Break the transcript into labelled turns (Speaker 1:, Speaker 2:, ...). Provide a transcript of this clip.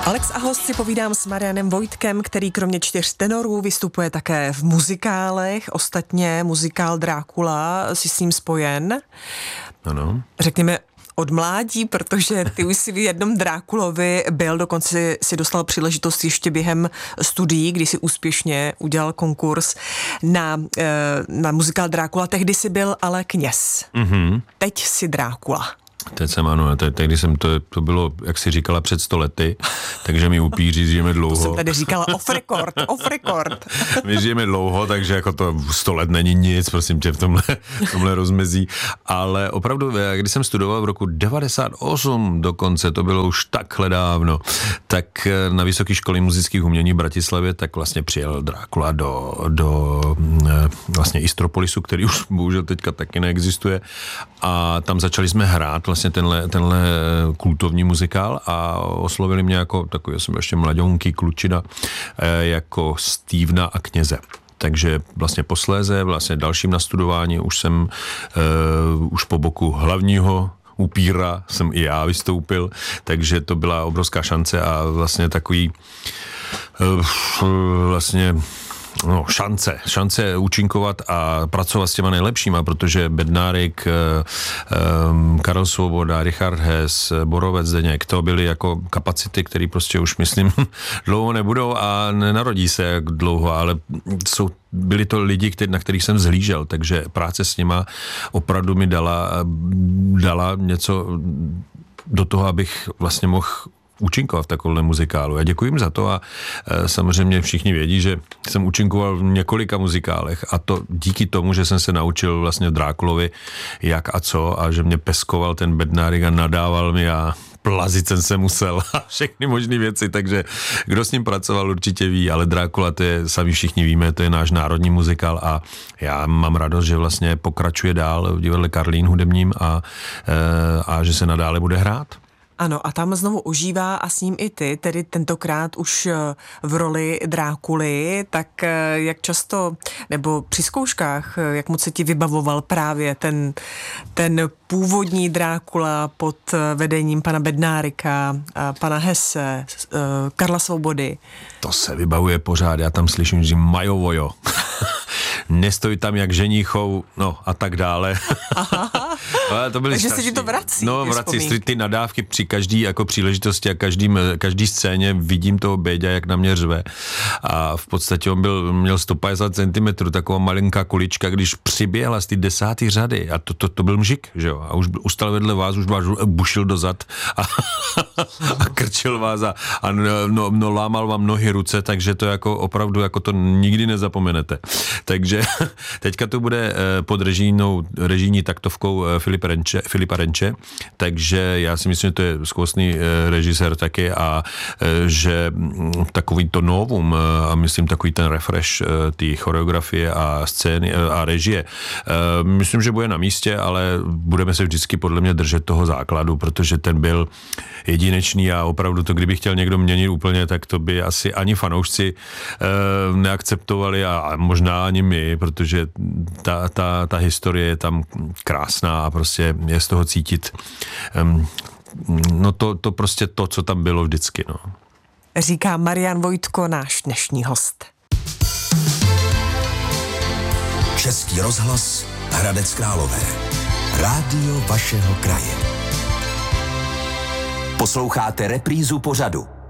Speaker 1: Alex a host si povídám s Marianem Vojtkem, který kromě 4 tenorů vystupuje také v muzikálech. Ostatně muzikál Drákula si s ním spojen.
Speaker 2: Ano.
Speaker 1: Řekněme od mládí, protože ty už si v jednom Drákulovi byl, dokonce si dostal příležitost ještě během studií, kdy si úspěšně udělal konkurs na muzikál Drákula. Tehdy si byl ale kněz. Mm-hmm. Teď si Drákula.
Speaker 2: Teď jsem, ano, tehdy jsem, to bylo, jak si říkala, před 100 lety, takže my upíři žijeme dlouho.
Speaker 1: To jsem tady říkala off record.
Speaker 2: My žijeme dlouho, takže jako to 100 let není nic, prosím tě, v tomhle rozmezí, ale opravdu, když jsem studoval v roku 98 dokonce, to bylo už takhle dávno, tak na Vysoké školy muzických umění v Bratislavě, tak vlastně přijel Drákula do vlastně Istropolisu, který už bohužel teďka taky neexistuje, a tam začali jsme hrát vlastně tenhle kultovní muzikál a oslovili mě jako takový, jsem ještě mladounký klučina, jako Stevena a kněze. Takže vlastně posléze, vlastně dalším nastudování už jsem už po boku hlavního upíra jsem i já vystoupil, takže to byla obrovská šance a vlastně takový vlastně šance účinkovat a pracovat s těma nejlepšíma, protože Bednárik, Karel Svoboda, Richard Hess, Borovec Zdeněk, to byly jako kapacity, které prostě už, myslím, dlouho nebudou a nenarodí se jak dlouho, ale byli to lidi, na kterých jsem zhlížel, takže práce s nima opravdu mi dala něco do toho, abych vlastně mohl účinkoval v takovém muzikálu. Já děkuji jim za to a samozřejmě všichni vědí, že jsem účinkoval v několika muzikálech a to díky tomu, že jsem se naučil vlastně v Drákulovi jak a co a že mě peskoval ten Bednárik a nadával mi a plazit jsem se musel a všechny možné věci, takže kdo s ním pracoval určitě ví, ale Drákula, to je, sami všichni víme, to je náš národní muzikál a já mám radost, že vlastně pokračuje dál v divadle Karlín hudebním a že se nadále bude hrát.
Speaker 1: Ano, a tam znovu ožívá a s ním i ty, tedy tentokrát už v roli Drákuly, tak jak často, nebo při zkouškách, jak moc se ti vybavoval právě ten původní Drákula pod vedením pana Bednárika, pana Hesse, Karla Svobody?
Speaker 2: To se vybavuje pořád, já tam slyším, že majovojo. Nestoj tam jak ženíchou, no a tak dále. To byly
Speaker 1: takže se ti to vrací.
Speaker 2: No, vrací ty nadávky při každý jako příležitosti a každý scéně vidím toho Béďa, jak na mě řve. A v podstatě on měl 150 cm, taková malinká kulička, když přiběhla z té 10. řady a to byl mžik, že jo? A už ustal vedle vás, už vás bušil dozad a krčil vás a lámal vám nohy, ruce, takže to jako opravdu jako to nikdy nezapomenete. Takže teďka to bude pod režijní taktovkou Filipa Renče, takže já si myslím, že to je skvostný režisér taky a že takový to novum a myslím takový ten refresh té choreografie a scény a režie, myslím, že bude na místě, ale budeme se vždycky podle mě držet toho základu, protože ten byl jedinečný a opravdu to, kdyby chtěl někdo měnit úplně, tak to by asi ani fanoušci neakceptovali a možná ani my, protože ta historie je tam krásná a prostě je z toho cítit no to prostě to, co tam bylo vždycky, no.
Speaker 1: Říká Marian Vojtko, náš dnešní host.
Speaker 3: Český rozhlas, Hradec Králové. Rádio vašeho kraje. Posloucháte reprízu pořadu